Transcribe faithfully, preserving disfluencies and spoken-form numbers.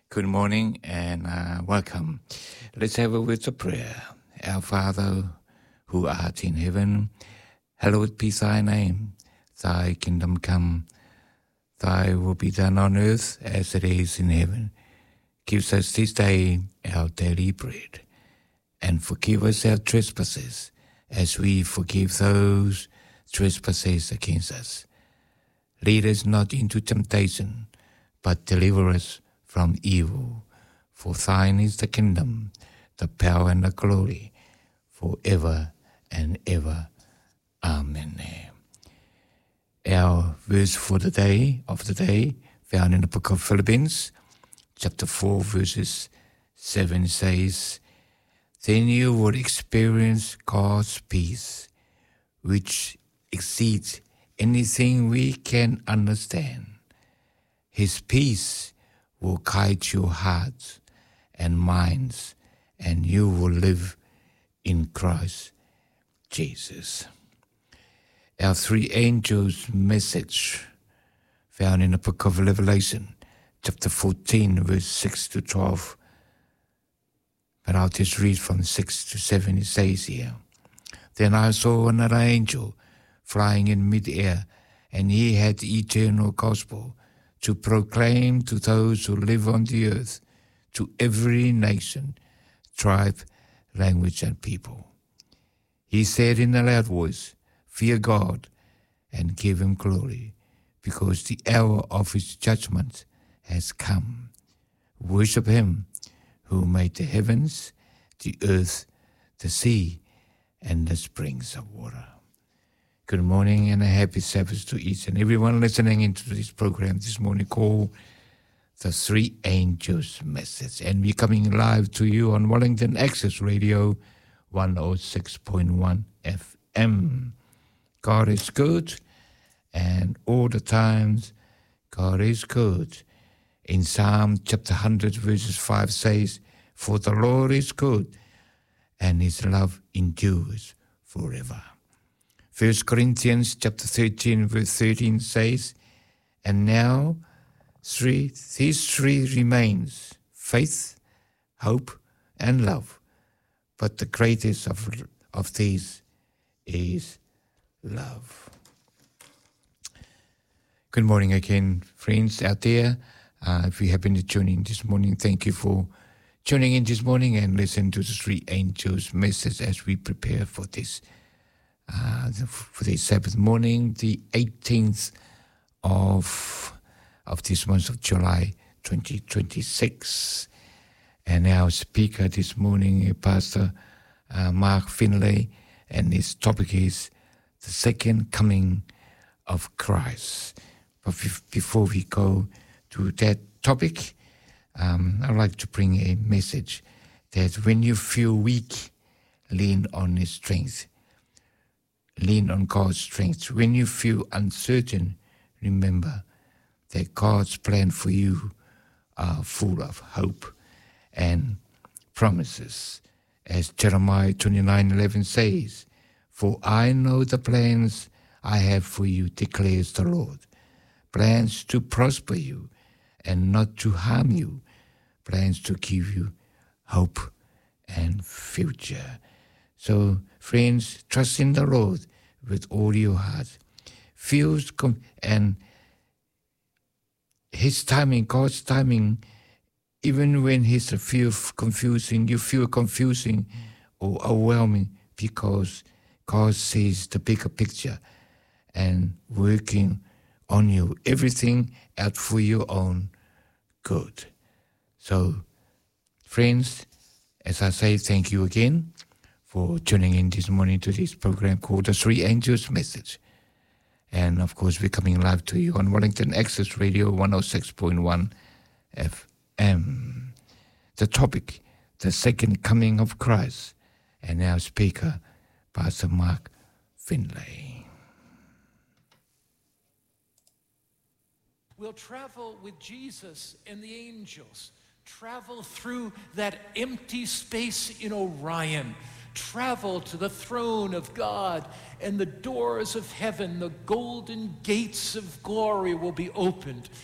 Good morning and uh, welcome. Let's have a word of prayer. Our Father, who art in heaven, hallowed be thy name. Thy kingdom come, thy will be done on earth as it is in heaven. Give us this day our daily bread, and forgive us our trespasses, as we forgive those trespasses against us. Lead us not into temptation, but deliver us from evil. For thine is the kingdom, the power and the glory, forever and ever. Amen. Our verse for the day, of the day, found in the book of Philippians, chapter four, verses seven says, Then you will experience God's peace, which exceeds anything we can understand. His peace will guide your hearts and minds, and you will live in Christ Jesus. Our three angels message found in the book of Revelation, chapter fourteen, verse six to twelve. But I'll just read from six to seven. It says here, Then I saw another angel flying in mid-air, and he had the eternal gospel to proclaim to those who live on the earth, to every nation, tribe, language, and people. He said in a loud voice, Fear God and give him glory, because the hour of his judgment has come. Worship him who made the heavens, the earth, the sea, and the springs of water. Good morning and a happy Sabbath to each and everyone listening into this program this morning called The Three Angels Message. And we're coming live to you on Wellington Access Radio one oh six point one F M. God is good, and all the times God is good. In Psalm chapter one hundred verses five says, For the Lord is good, and his love endures forever. First Corinthians chapter thirteen, verse thirteen says, And now three, these three remains, faith, hope, and love. But the greatest of, of these is love. Good morning again, friends out there. Uh, if you happen to tune in this morning, thank you for tuning in this morning and listen to the Three Angels Message as we prepare for this Uh, for the Sabbath morning, the eighteenth of of this month of July, twenty twenty-six. And our speaker this morning, Pastor uh, Mark Finlay, and his topic is the second coming of Christ. But before we go to that topic, um, I'd like to bring a message that when you feel weak, lean on his strength. Lean on God's strength. When you feel uncertain, remember that God's plan for you are full of hope and promises. As Jeremiah twenty-nine eleven says, For I know the plans I have for you, declares the Lord. Plans to prosper you and not to harm you. Plans to give you hope and future. So, friends, trust in the Lord with all your heart. Feel com- and his timing, God's timing, even when he's a feel confusing, you feel confusing or overwhelming, because God sees the bigger picture and working on you, everything out for your own good. So, friends, as I say, thank you again for tuning in this morning to this program called The Three Angels Message. And of course, we're coming live to you on Wellington Access Radio one oh six point one F M. The topic, the second coming of Christ. And our speaker, Pastor Mark Finlay. We'll travel with Jesus and the angels. Travel through that empty space in Orion. Travel to the throne of God, and the doors of heaven, the golden gates of glory will be opened,